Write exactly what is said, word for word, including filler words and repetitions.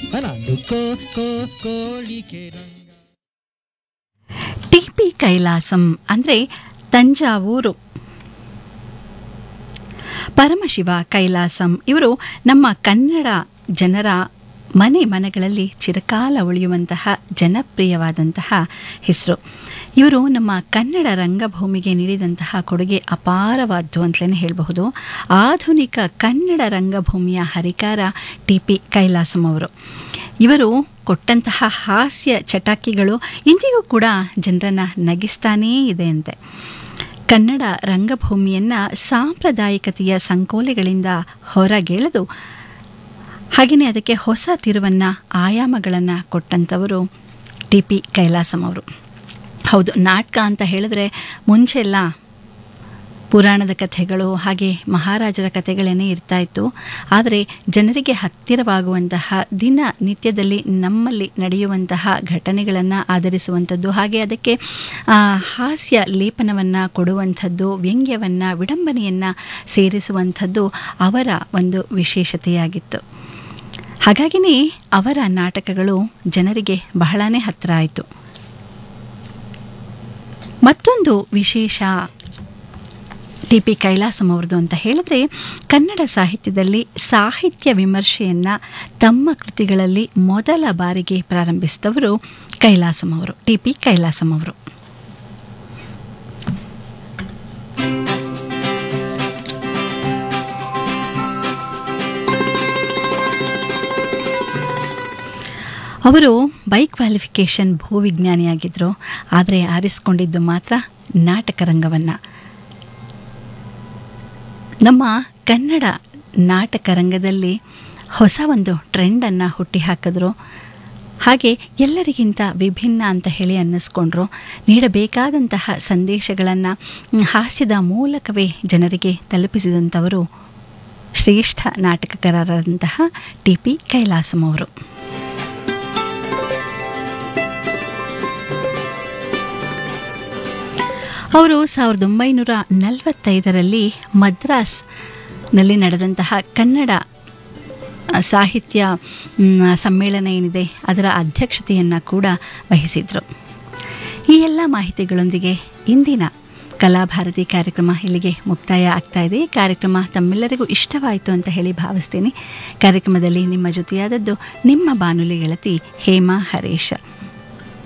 ನಾನು ಕೋ ಕೋ ಕೋಳಿಕೆ ರಂಗ. T P Kailasam ಅಂದರೆ ತಂಜಾವೂರು ಪರಮಶಿವ ಕೈಲಾಸಂ ಇವರು ನಮ್ಮ ಕನ್ನಡ ಜನರ ಮನೆ ಮನೆಗಳಲ್ಲಿ ಚಿರಕಾಲ ಉಳಿಯುವಂತಹ ಜನಪ್ರಿಯವಾದಂತಹ ಹೆಸರು. ಇವರು ನಮ್ಮ ಕನ್ನಡ ರಂಗಭೂಮಿಗೆ ನೀಡಿದಂತಹ ಕೊಡುಗೆ ಅಪಾರವಾದ್ದು ಅಂತಲೇ ಹೇಳಬಹುದು. ಆಧುನಿಕ ಕನ್ನಡ ರಂಗಭೂಮಿಯ ಹರಿಕಾರ ಟಿ ಪಿ ಕೈಲಾಸಂ ಅವರು. ಇವರು ಕೊಟ್ಟಂತಹ ಹಾಸ್ಯ ಚಟಾಕಿಗಳು ಇಂದಿಗೂ ಕೂಡ ಜನರನ್ನು ನಗಿಸ್ತಾನೇ ಇದೆ ಅಂತೆ. ಕನ್ನಡ ರಂಗಭೂಮಿಯನ್ನು ಸಾಂಪ್ರದಾಯಿಕತೆಯ ಸಂಕೋಲೆಗಳಿಂದ ಹೊರಗೆಳೆದು ಹಾಗೆಯೇ ಅದಕ್ಕೆ ಹೊಸ ತಿರುವನ್ನು ಆಯಾಮಗಳನ್ನು ಕೊಟ್ಟಂಥವರು ಟಿ ಪಿ ಕೈಲಾಸಂ ಅವರು. ಹೌದು, ನಾಟಕ ಅಂತ ಹೇಳಿದ್ರೆ ಮುಂಚೆಲ್ಲ ಪುರಾಣದ ಕಥೆಗಳು ಹಾಗೆ ಮಹಾರಾಜರ ಕಥೆಗಳೇನೇ ಇರ್ತಾ ಇತ್ತು. ಆದರೆ ಜನರಿಗೆ ಹತ್ತಿರವಾಗುವಂತಹ ದಿನ ನಿತ್ಯದಲ್ಲಿ ನಮ್ಮಲ್ಲಿ ನಡೆಯುವಂತಹ ಘಟನೆಗಳನ್ನು ಆಧರಿಸುವಂಥದ್ದು, ಹಾಗೆ ಅದಕ್ಕೆ ಹಾಸ್ಯ ಲೇಪನವನ್ನು ಕೊಡುವಂಥದ್ದು, ವ್ಯಂಗ್ಯವನ್ನು ವಿಡಂಬನೆಯನ್ನು ಸೇರಿಸುವಂಥದ್ದು ಅವರ ಒಂದು ವಿಶೇಷತೆಯಾಗಿತ್ತು. ಹಾಗಾಗಿಯೇ ಅವರ ನಾಟಕಗಳು ಜನರಿಗೆ ಬಹಳನೇ ಹತ್ತಿರ ಆಯಿತು. ಮತ್ತೊಂದು ವಿಶೇಷ ಟಿ ಪಿ ಕೈಲಾಸಂ ಅವ್ರದ್ದು ಅಂತ ಹೇಳಿದ್ರೆ, ಕನ್ನಡ ಸಾಹಿತ್ಯದಲ್ಲಿ ಸಾಹಿತ್ಯ ವಿಮರ್ಶೆಯನ್ನು ತಮ್ಮ ಕೃತಿಗಳಲ್ಲಿ ಮೊದಲ ಬಾರಿಗೆ ಪ್ರಾರಂಭಿಸಿದವರು ಕೈಲಾಸಂ ಅವರು, ಟಿ ಪಿ ಕೈಲಾಸಂ ಅವರು. ಅವರು ಬೈ ಕ್ವಾಲಿಫಿಕೇಷನ್ ಭೂವಿಜ್ಞಾನಿಯಾಗಿದ್ದರು. ಆದರೆ ಆರಿಸಿಕೊಂಡಿದ್ದು ಮಾತ್ರ ನಾಟಕ ರಂಗವನ್ನು. ನಮ್ಮ ಕನ್ನಡ ನಾಟಕ ರಂಗದಲ್ಲಿ ಹೊಸ ಒಂದು ಟ್ರೆಂಡನ್ನು ಹುಟ್ಟಿ ಹಾಕಿದ್ರು. ಹಾಗೆ ಎಲ್ಲರಿಗಿಂತ ವಿಭಿನ್ನ ಅಂತ ಹೇಳಿ ಅನ್ನಿಸ್ಕೊಂಡ್ರು. ನೀಡಬೇಕಾದಂತಹ ಸಂದೇಶಗಳನ್ನು ಹಾಸ್ಯದ ಮೂಲಕವೇ ಜನರಿಗೆ ತಲುಪಿಸಿದಂಥವರು ಶ್ರೇಷ್ಠ ನಾಟಕಕಾರರಾದಂತಹ ಟಿ ಪಿ ಕೈಲಾಸಂ ಅವರು. ಅವರು ಸಾವಿರದ ಒಂಬೈನೂರ ನಲವತ್ತೈದರಲ್ಲಿ ಮದ್ರಾಸ್ನಲ್ಲಿ ನಡೆದಂತಹ ಕನ್ನಡ ಸಾಹಿತ್ಯ ಸಮ್ಮೇಳನ ಏನಿದೆ ಅದರ ಅಧ್ಯಕ್ಷತೆಯನ್ನು ಕೂಡ ವಹಿಸಿದರು. ಈ ಎಲ್ಲ ಮಾಹಿತಿಗಳೊಂದಿಗೆ ಇಂದಿನ ಕಲಾಭಾರತಿ ಕಾರ್ಯಕ್ರಮ ಇಲ್ಲಿಗೆ ಮುಕ್ತಾಯ ಆಗ್ತಾ ಇದೆ. ಕಾರ್ಯಕ್ರಮ ತಮ್ಮೆಲ್ಲರಿಗೂ ಇಷ್ಟವಾಯಿತು ಅಂತ ಹೇಳಿ ಭಾವಿಸ್ತೀನಿ. ಕಾರ್ಯಕ್ರಮದಲ್ಲಿ ನಿಮ್ಮ ಜೊತೆಯಾದದ್ದು ನಿಮ್ಮ ಬಾನುಲಿ ಗೆಳತಿ ಹೇಮಾ ಹರೀಶ್.